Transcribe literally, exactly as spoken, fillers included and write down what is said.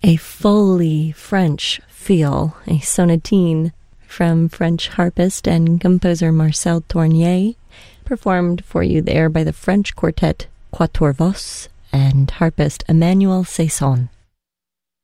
a fully French feel, a sonatine from French harpist and composer Marcel Tournier, performed for you there by the French quartet Quatuor Vos and harpist Emmanuel Saison.